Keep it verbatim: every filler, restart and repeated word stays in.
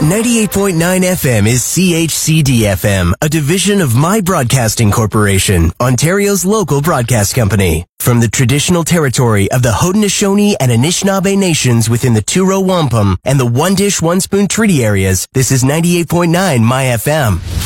ninety-eight point nine F M is C H C D F M, a division of My Broadcasting Corporation, Ontario's local broadcast company. From the traditional territory of the Haudenosaunee and Anishinaabe nations within the Two-Row Wampum and the One Dish, One Spoon Treaty areas, this is ninety-eight point nine My F M.